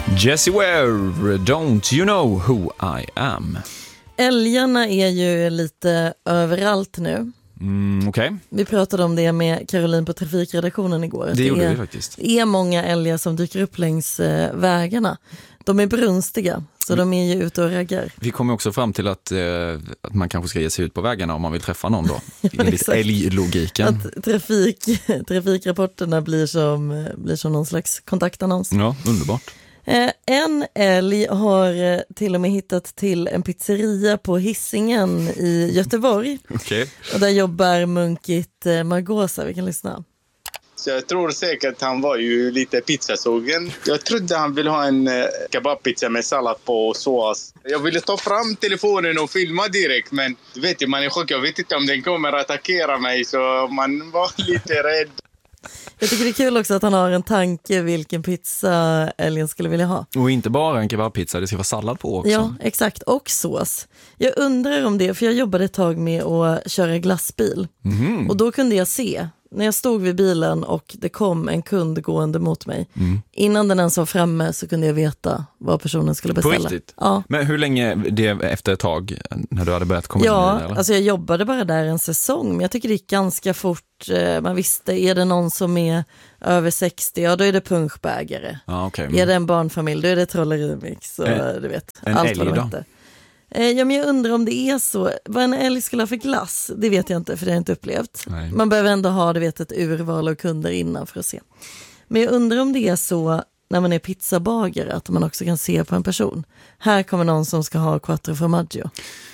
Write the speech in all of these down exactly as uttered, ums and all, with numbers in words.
Jessie Ware, Don't You Know Who I Am. Älgarna är ju lite överallt nu. Mm, okej. Okay. Vi pratade om det med Caroline på trafikredaktionen igår. Det, det gjorde är, vi faktiskt. Det är många älgar som dyker upp längs eh, vägarna. De är brunstiga, så vi, de är ju ute och raggar. Vi kommer också fram till att, eh, att man kanske ska ge sig ut på vägarna om man vill träffa någon då. Enligt älglogiken. Att trafik, trafikrapporterna blir som, blir som någon slags kontaktannons. Ja, underbart. Eh, en älg har eh, till och med hittat till en pizzeria på Hisingen i Göteborg. Okay. Och där jobbar munkigt eh, Margosa, vi kan lyssna. Så jag tror säkert han var ju lite pizzasugen. Jag trodde han ville ha en eh, kebabpizza med sallad på och sås. Jag ville ta fram telefonen och filma direkt, men du vet ju, man är chockad. Jag vet inte om den kommer att attackera mig, så man var lite rädd. Jag tycker det är kul också att han har en tanke vilken pizza älgen skulle vilja ha. Och inte bara en kebabpizza, det ska vara sallad på också. Ja, exakt. Och sås. Jag undrar om det, för jag jobbade ett tag med att köra glassbil. Mm. Och då kunde jag se, när jag stod vid bilen och det kom en kund gående mot mig. Mm. Innan den ens var framme så kunde jag veta vad personen skulle beställa. På riktigt? Ja. Men hur länge det efter ett tag när du hade börjat komma ja, in i det? Ja, alltså jag jobbade bara där en säsong. Men jag tycker det gick ganska fort. Man visste, är det någon som är över sextio, ja då är det punschbägare. Ja, okay. mm. Är det en barnfamilj, då är det trollerimix. Och en, du vet, en allt älg vad de då? heter. Ja, men jag undrar om det är så. Vad en älg skulle ha för glass, det vet jag inte, för det har jag inte upplevt. Nej. Man behöver ändå ha, du vet, ett urval av kunder innan för att se. Men jag undrar om det är så när man är pizzabagare att man också kan se på en person. Här kommer någon som ska ha quattro formaggio.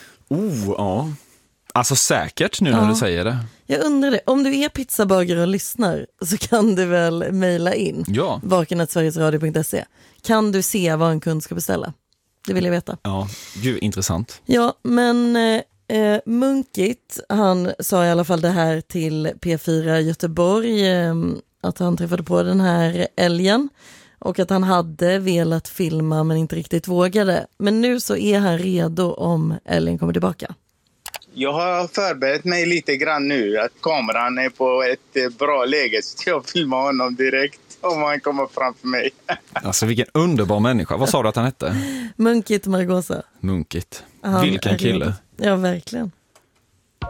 Oh, ja. Alltså säkert nu när ja. du säger det. Jag undrar det. Om du är pizzabagare och lyssnar så kan du väl mejla in ja. vaken at sverigesradio punkt se. Kan du se vad en kund ska beställa? Det vill jag veta. Ja, gud, intressant. Ja, men eh, Munkigt, han sa i alla fall det här till P fyra Göteborg, eh, att han träffade på den här älgen och att han hade velat filma men inte riktigt vågade. Men nu så är han redo om älgen kommer tillbaka. Jag har förberett mig lite grann nu, att kameran är på ett bra läge så jag filmar honom direkt om han kommer framför mig. Alltså vilken underbar människa. Vad sa du att han hette? Munkigt Margosa. Munkigt. Vilken kille. Ja, verkligen.